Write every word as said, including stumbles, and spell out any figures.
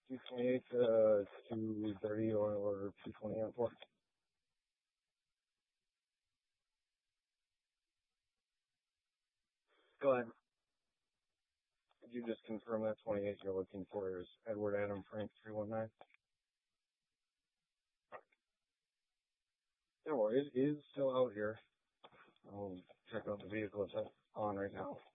two twenty-eight to two thirty or, or two twenty on four. Go ahead. Could you just confirm that twenty-eight you're looking for is Edward Adam Frank three one nine? Yeah, well, it is still out here. I'll check out the vehicle. It's on right now.